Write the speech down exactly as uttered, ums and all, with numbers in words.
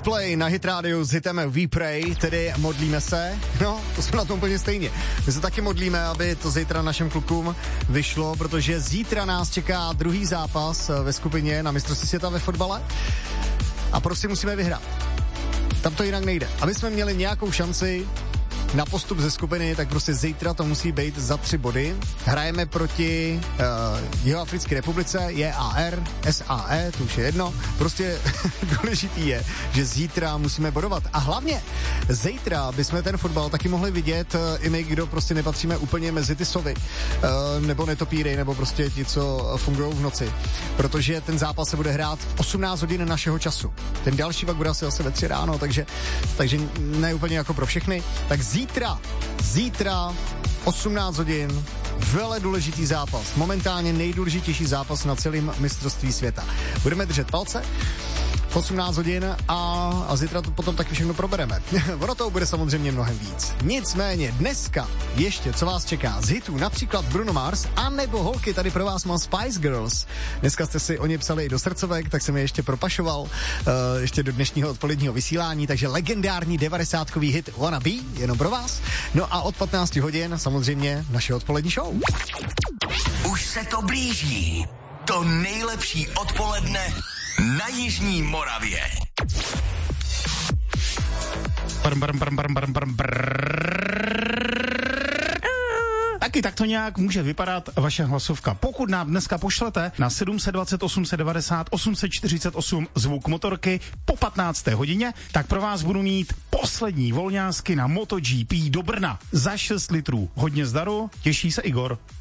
Coldplay na Hit Radio s hitem We Pray, tedy modlíme se. No, to jsme na tom úplně stejně. My se taky modlíme, aby to zítra našim klukům vyšlo, protože zítra nás čeká druhý zápas ve skupině na mistrovství světa ve fotbale. A prostě musíme vyhrát. Tam to jinak nejde. Aby jsme měli nějakou šanci na postup ze skupiny, tak prostě zítra to musí být za tři body. Hrajeme proti uh, Jihoafrické republice, J A R, S A E, to už je jedno. Prostě důležitý je, že zítra musíme bodovat. A hlavně zítra bychom ten fotbal taky mohli vidět uh, i my, kdo prostě nepatříme úplně mezi ty sovy, uh, nebo netopíry, nebo prostě ti, co fungují v noci. Protože ten zápas se bude hrát v osmnáct hodin našeho času. Ten další pak bude asi zase ve tři ráno, takže, takže ne úplně jako pro všechny. Tak Zítra, zítra, osmnáct hodin, vele důležitý zápas. Momentálně nejdůležitější zápas na celém mistrovství světa. Budeme držet palce v osmnáct hodin a, a zítra to potom taky všechno probereme. Ono toho bude samozřejmě mnohem víc. Nicméně dneska ještě, co vás čeká z hitů, například Bruno Mars, anebo holky, tady pro vás mám Spice Girls. Dneska jste si o ně psali i do srdcovek, tak jsem je ještě propašoval uh, ještě do dnešního odpoledního vysílání, takže legendární devadesátkový hit Wanna Be, jenom pro vás. No a od patnácti hodin samozřejmě naše odpolední show. Už se to blíží. To nejlepší odpoledne na Jižní Moravě. Brm, brm, brm, brm, brm, brm, brr. Taky tak to nějak může vypadat vaše hlasovka. Pokud nám dneska pošlete na sedm set dvacet, osm set devadesát, osm set čtyřicet osm zvuk motorky po patnácté hodině, tak pro vás budu mít poslední volňásky na MotoGP do Brna za šest litrů. Hodně zdaru, těší se Igor.